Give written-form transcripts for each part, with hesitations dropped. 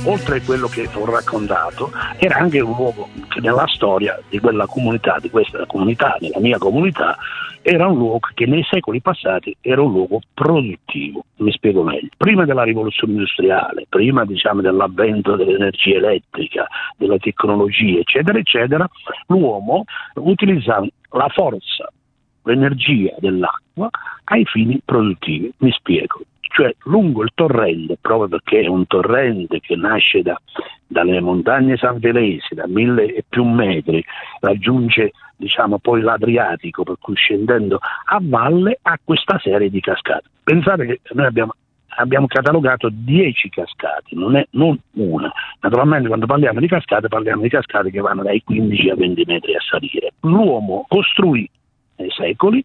oltre a quello che ho raccontato, era anche un luogo che nella storia di quella comunità, di questa comunità, della mia comunità, era un luogo che nei secoli passati era un luogo produttivo. Mi spiego meglio. Prima della rivoluzione industriale, prima dell'avvento dell'energia elettrica, della tecnologia, eccetera, eccetera, l'uomo utilizzava la forza, l'energia dell'acqua ai fini produttivi. Mi spiego. Cioè lungo il torrente, proprio perché è un torrente che nasce dalle montagne sanvelesi, da 1000 e più metri, raggiunge poi l'Adriatico, per cui scendendo a valle ha questa serie di cascate. Pensate che noi abbiamo catalogato 10 cascate, non una. Naturalmente quando parliamo di cascate che vanno dai 15 ai 20 metri a salire. L'uomo costruì nei secoli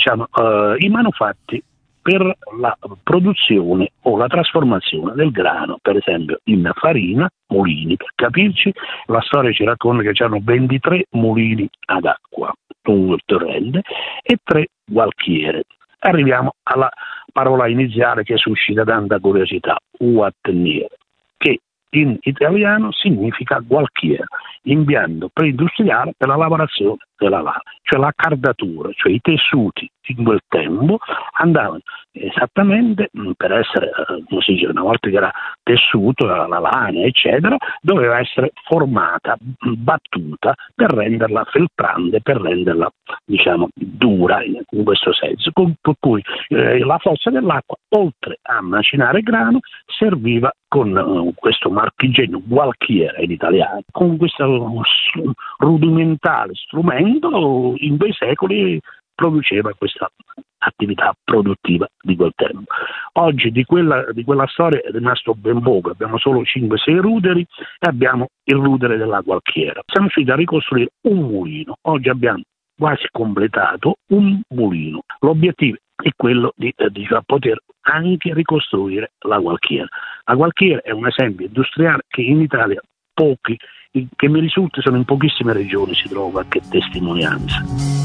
i manufatti per la produzione o la trasformazione del grano, per esempio in farina, mulini. Per capirci, la storia ci racconta che c'erano 23 mulini ad acqua lungo il torrente e 3 gualchiere. Arriviamo alla parola iniziale che suscita tanta curiosità, uatniere, che in italiano significa gualchiera, impianto preindustriale per la lavorazione della lana, cioè la cardatura, cioè i tessuti in quel tempo andavano esattamente per essere, come si dice, una volta che era tessuto, la lana, eccetera, doveva essere formata, battuta per renderla feltrante, per renderla, dura in questo senso. Per cui la forza dell'acqua, oltre a macinare grano, serviva con questo marchingegno gualchiera in italiano, con questo rudimentale strumento in quei secoli produceva questa attività produttiva di quel tempo. Oggi di quella storia è rimasto ben poco, abbiamo solo 5-6 ruderi e abbiamo il rudere della gualchiera. Siamo riusciti a ricostruire un mulino, oggi abbiamo quasi completato un mulino. L'obiettivo è quello di poter anche ricostruire la gualchiera. La gualchiera è un esempio industriale che in Italia che mi risulta sono in pochissime regioni si trova qualche testimonianza.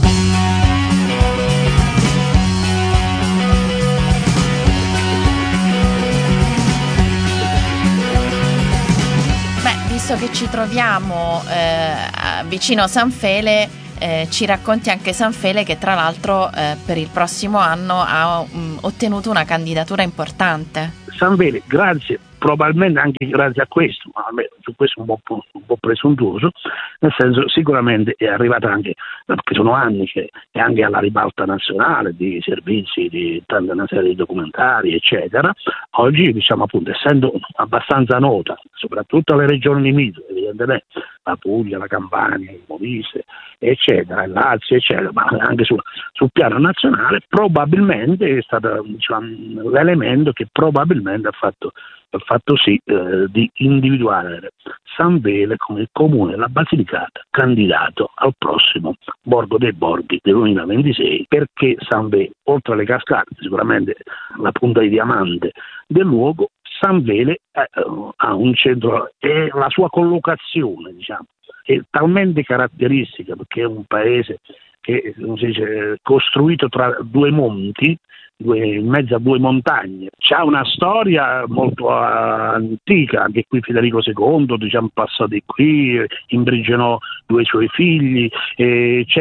Visto che ci troviamo vicino a San Fele, ci racconti anche San Fele che tra l'altro per il prossimo anno ha ottenuto una candidatura importante. San Fele, grazie, probabilmente anche grazie a questo, ma su questo un po' presuntuoso, nel senso sicuramente è arrivata anche, perché sono anni che è anche alla ribalta nazionale di servizi, di tanta una serie di documentari, eccetera. Oggi, appunto, essendo abbastanza nota, soprattutto alle regioni limitrofe, evidentemente, la Puglia, la Campania, il Molise, eccetera, il Lazio, eccetera, ma anche sul piano nazionale, probabilmente è stato l'elemento che probabilmente ha fatto sì di individuare San Fele come il comune della Basilicata candidato al prossimo Borgo dei Borghi del 2026, perché San Fele, oltre alle cascate, sicuramente la punta di diamante del luogo, San Fele ha un centro e la sua collocazione è talmente caratteristica, perché è un paese che costruito tra 2 monti, in mezzo a 2 montagne. C'ha una storia molto antica, anche qui Federico II, passò di qui, imprigionò 2 suoi figli, c'è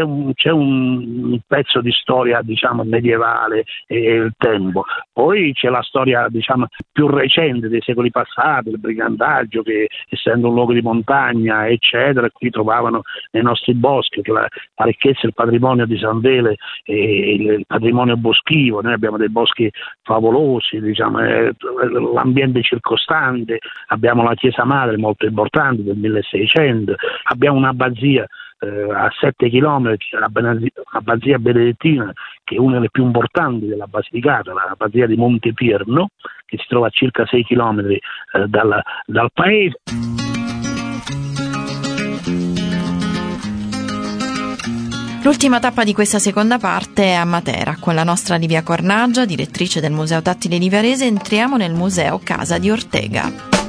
un pezzo di storia medievale e il tempo. Poi c'è la storia più recente dei secoli passati, il brigantaggio, che essendo un luogo di montagna, eccetera, qui trovavano nei nostri boschi che la ricchezza e il patrimonio di San Fele e il patrimonio boschivo. Noi abbiamo dei boschi favolosi, l'ambiente circostante, abbiamo la chiesa madre molto importante del 1600, abbiamo un'abbazia a 7 chilometri, l'abbazia benedettina, che è una delle più importanti della Basilicata, l'abbazia di Montepierno, che si trova a circa 6 chilometri dal paese. L'ultima tappa di questa seconda parte è a Matera. Con la nostra Livia Cornaggia, direttrice del Museo Tattile di Varese, entriamo nel Museo Casa di Ortega.